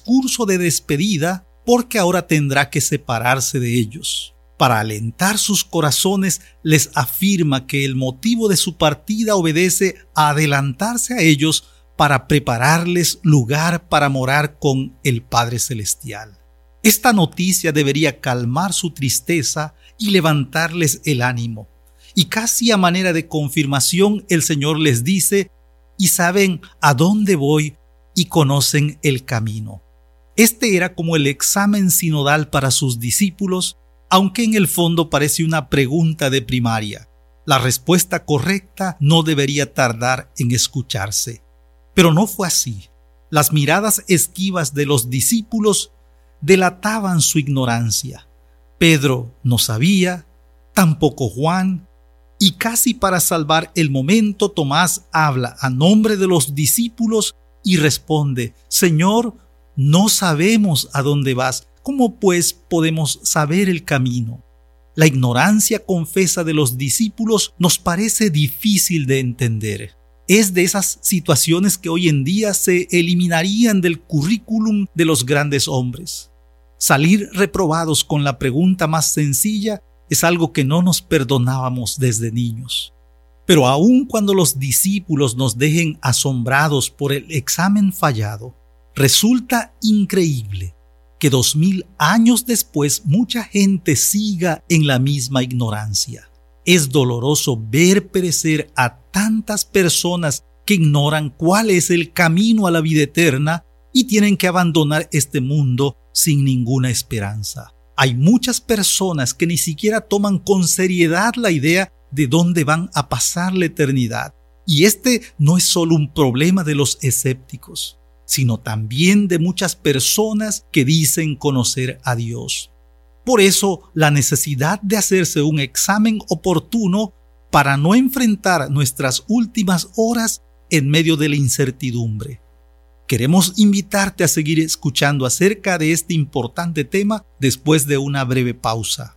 discurso de despedida porque ahora tendrá que separarse de ellos. Para alentar sus corazones, les afirma que el motivo de su partida obedece a adelantarse a ellos para prepararles lugar para morar con el Padre Celestial. Esta noticia debería calmar su tristeza y levantarles el ánimo. Y casi a manera de confirmación, el Señor les dice: y saben a dónde voy y conocen el camino. Este era como el examen sinodal para sus discípulos, aunque en el fondo parece una pregunta de primaria. La respuesta correcta no debería tardar en escucharse. Pero no fue así. Las miradas esquivas de los discípulos delataban su ignorancia. Pedro no sabía, tampoco Juan, y casi para salvar el momento, Tomás habla a nombre de los discípulos y responde: Señor, no sabemos a dónde vas. ¿Cómo pues podemos saber el camino? La ignorancia confesa de los discípulos nos parece difícil de entender. Es de esas situaciones que hoy en día se eliminarían del currículum de los grandes hombres. Salir reprobados con la pregunta más sencilla es algo que no nos perdonábamos desde niños. Pero aun cuando los discípulos nos dejen asombrados por el examen fallado, resulta increíble que 2000 años después mucha gente siga en la misma ignorancia. Es doloroso ver perecer a tantas personas que ignoran cuál es el camino a la vida eterna y tienen que abandonar este mundo sin ninguna esperanza. Hay muchas personas que ni siquiera toman con seriedad la idea de dónde van a pasar la eternidad. Y este no es solo un problema de los escépticos, sino también de muchas personas que dicen conocer a Dios. Por eso, la necesidad de hacerse un examen oportuno para no enfrentar nuestras últimas horas en medio de la incertidumbre. Queremos invitarte a seguir escuchando acerca de este importante tema después de una breve pausa.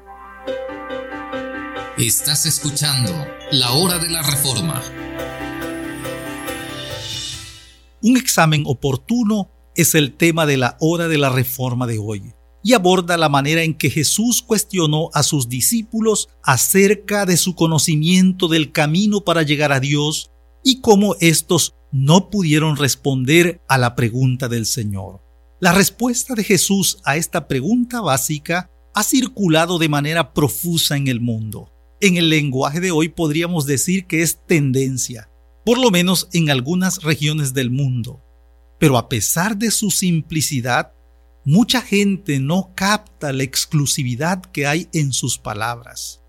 Estás escuchando La Hora de la Reforma. Un examen oportuno es el tema de la Hora de la Reforma de hoy y aborda la manera en que Jesús cuestionó a sus discípulos acerca de su conocimiento del camino para llegar a Dios y cómo estos no pudieron responder a la pregunta del Señor. La respuesta de Jesús a esta pregunta básica ha circulado de manera profusa en el mundo. En el lenguaje de hoy podríamos decir que es tendencia, por lo menos en algunas regiones del mundo. Pero a pesar de su simplicidad, mucha gente no capta la exclusividad que hay en sus palabras.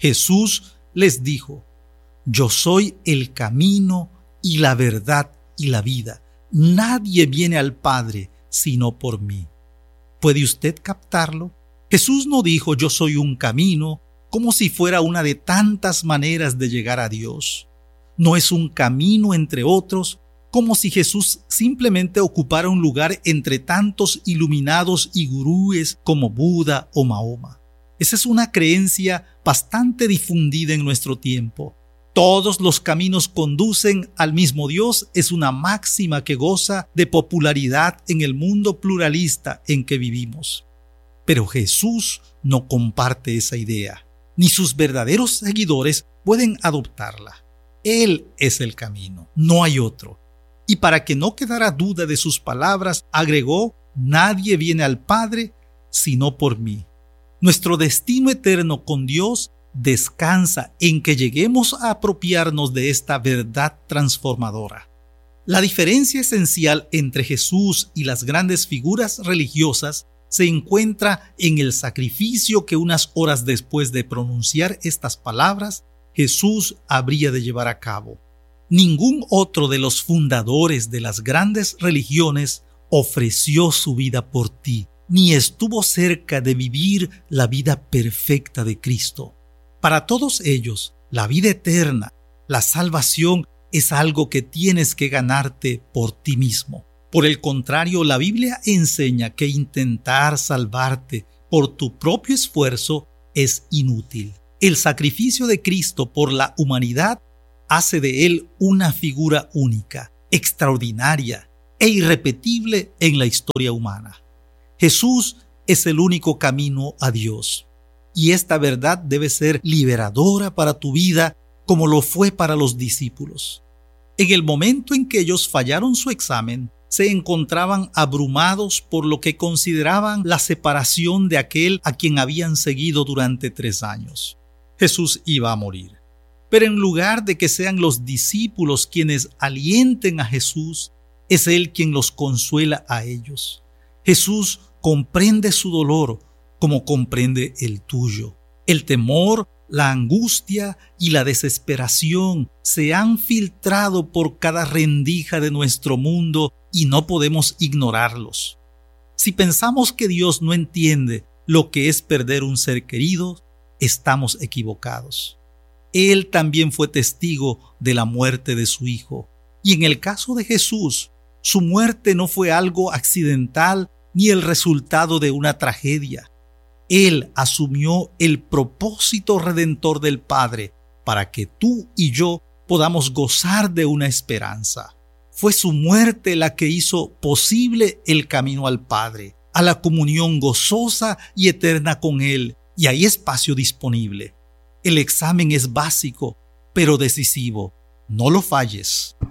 Jesús les dijo: Yo soy el camino y la verdad y la vida. Nadie viene al Padre sino por mí. ¿Puede usted captarlo? Jesús no dijo: Yo soy un camino, como si fuera una de tantas maneras de llegar a Dios. No es un camino entre otros, como si Jesús simplemente ocupara un lugar entre tantos iluminados y gurúes como Buda o Mahoma. Esa es una creencia bastante difundida en nuestro tiempo. Todos los caminos conducen al mismo Dios es una máxima que goza de popularidad en el mundo pluralista en que vivimos. Pero Jesús no comparte esa idea, ni sus verdaderos seguidores pueden adoptarla. Él es el camino, no hay otro. Y para que no quedara duda de sus palabras, agregó: Nadie viene al Padre sino por mí. Nuestro destino eterno con Dios descansa en que lleguemos a apropiarnos de esta verdad transformadora. La diferencia esencial entre Jesús y las grandes figuras religiosas se encuentra en el sacrificio que unas horas después de pronunciar estas palabras, Jesús habría de llevar a cabo. Ningún otro de los fundadores de las grandes religiones ofreció su vida por ti, ni estuvo cerca de vivir la vida perfecta de Cristo. Para todos ellos, la vida eterna, la salvación, es algo que tienes que ganarte por ti mismo. Por el contrario, la Biblia enseña que intentar salvarte por tu propio esfuerzo es inútil. El sacrificio de Cristo por la humanidad hace de Él una figura única, extraordinaria, e irrepetible en la historia humana. Jesús es el único camino a Dios. Y esta verdad debe ser liberadora para tu vida como lo fue para los discípulos. En el momento en que ellos fallaron su examen, se encontraban abrumados por lo que consideraban la separación de aquel a quien habían seguido durante 3 años. Jesús iba a morir. Pero en lugar de que sean los discípulos quienes alienten a Jesús, es Él quien los consuela a ellos. Jesús comprende su dolor como comprende el tuyo. El temor, la angustia y la desesperación se han filtrado por cada rendija de nuestro mundo y no podemos ignorarlos. Si pensamos que Dios no entiende lo que es perder un ser querido, estamos equivocados. Él también fue testigo de la muerte de su Hijo. Y en el caso de Jesús, su muerte no fue algo accidental ni el resultado de una tragedia. Él asumió el propósito redentor del Padre para que tú y yo podamos gozar de una esperanza. Fue su muerte la que hizo posible el camino al Padre, a la comunión gozosa y eterna con Él, y hay espacio disponible. El examen es básico, pero decisivo. No lo falles.